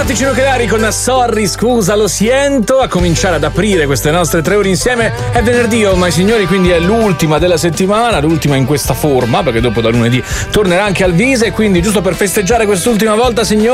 Ticino Chelari con Sorry, scusa, lo siento, a cominciare ad aprire queste nostre 3 ore insieme. È venerdì ormai, signori, quindi è l'ultima della settimana, l'ultima in questa forma, perché dopo da lunedì tornerà anche al Vise, quindi giusto per festeggiare quest'ultima volta, signori,